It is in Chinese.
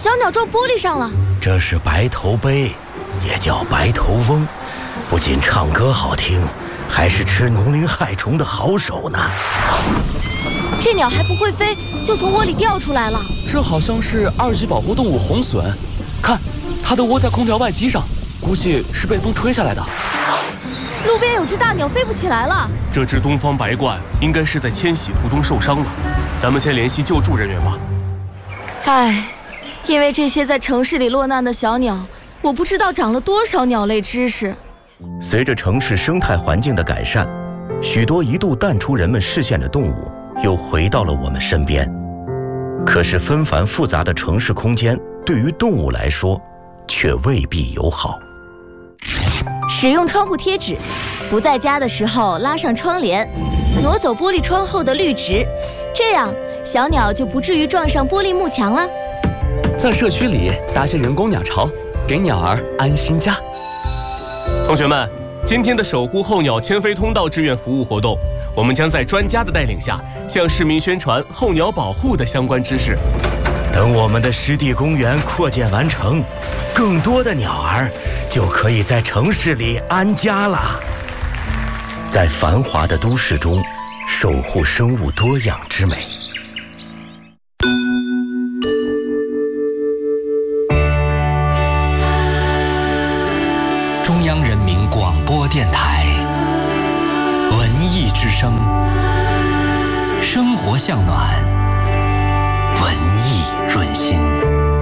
小鸟撞玻璃上了。 这是白头鹎，也叫白头翁，不仅唱歌好听，还是吃农林害虫的好手呢。 这鸟还不会飞，就从窝里掉出来了。 这好像是2级保护动物红隼，看，它都窝在空调外机上，估计是被风吹下来的。 路边有只大鸟飞不起来了。 这只东方白鹳应该是在迁徙途中受伤了，咱们先联系救助人员吧。 唉，因为这些在城市里落难的小鸟，我不知道长了多少鸟类知识。 随着城市生态环境的改善，许多一度淡出人们视线的动物又回到了我们身边。可是纷繁复杂的城市空间对于动物来说却未必友好。 使用窗户贴纸，不在家的时候拉上窗帘，挪走玻璃窗后的绿植，这样小鸟就不至于撞上玻璃幕墙了。 在社区里搭些人工鸟巢，给鸟儿安心家。 同学们，今天的守护候鸟迁飞通道志愿服务活动，我们将在专家的带领下，向市民宣传候鸟保护的相关知识。 等我们的湿地公园扩建完成，更多的鸟儿就可以在城市里安家了。在繁华的都市中，守护生物多样之美。 中央人民广播电台文艺之声，生活向暖，文艺润心。